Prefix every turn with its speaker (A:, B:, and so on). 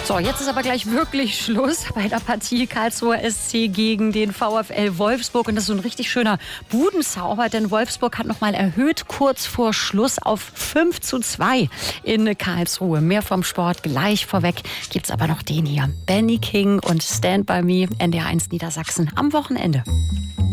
A: So, jetzt ist aber gleich wirklich Schluss bei der Partie Karlsruher SC gegen den VfL Wolfsburg. Und das ist so ein richtig schöner Budenzauber, denn Wolfsburg hat nochmal erhöht kurz vor Schluss auf 5:2 in Karlsruhe. Mehr vom Sport gleich vorweg. Gibt's aber noch den hier. Benny King und Stand By Me, NDR 1 Niedersachsen am Wochenende.